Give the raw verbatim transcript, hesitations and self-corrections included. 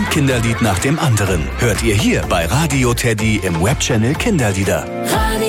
Kinderlied nach dem anderen hört ihr hier bei Radio Teddy im Webchannel Kinderlieder.